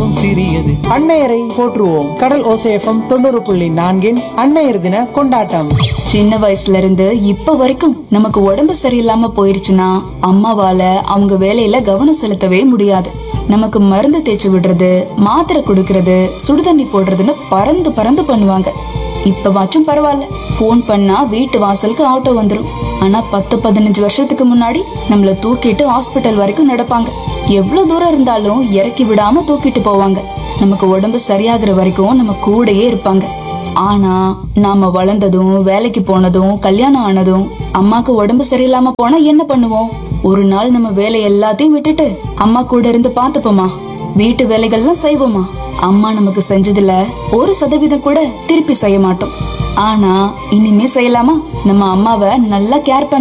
மிகவும் சிறியது. அன்னையரை போற்றுவோம். கடல் ஓசை எஃப்எம் 90.4 அன்னையர் தின கொண்டாட்டம். சின்ன வயசுல இருந்து இப்ப வரைக்கும் நமக்கு உடம்பு சரியில்லாம போயிருச்சுன்னா அம்மாவால அவங்க வேலையில கவனம் செலுத்தவே முடியாது. நமக்கு மருந்து தேய்ச்சி விடுறது, மாத்திரை குடுக்கறது, சுடுதண்ணி போடுறதுன்னு பறந்து பறந்து பண்ணுவாங்க. இப்பவாச்சும் பரவாயில்ல, போன் பண்ணா வீட்டு வாசலுக்கு ஆட்டோ வந்துரும். ஆனா 10-15 வருஷத்துக்கு முன்னாடி நம்மள தூக்கிட்டு ஹாஸ்பிட்டல் வரைக்கும் நடப்பாங்க. எவ்வளவு தூரம் இருந்தாலும் இறக்கி விடாம தூக்கிட்டு போவாங்க. நமக்கு உடம்பு சரியாகிற வரைக்கும் நம்ம கூடயே இருப்பாங்க. ஆனா நாம வளர்ந்ததும் வேலைக்கு போனதும் கல்யாணம் ஆனதும் அம்மாக்கு உடம்பு சரியில்லாம போனா என்ன பண்ணுவோம்? ஒரு நாள் நம்ம வேலை எல்லாத்தையும் விட்டுட்டு அம்மா கூட இருந்து பாத்துப்போமா? வீட்டு வேலைகள்லாம் செய்வோமா? அம்மா நமக்கு செஞ்சதுல 1% கூட திருப்பி செய்ய மாட்டோம். ஆனா இனிமே செய்யலாமா? நம்ம அம்மாவை நல்லா கேர் பண்ண